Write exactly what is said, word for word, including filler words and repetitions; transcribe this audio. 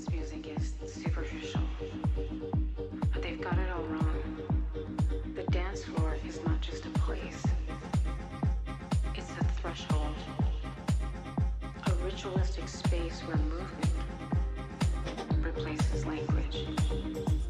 dance music is superficial. But they've got it all wrong. The dance floor is not just a place. It's a threshold. A ritualistic space where movement replaces language.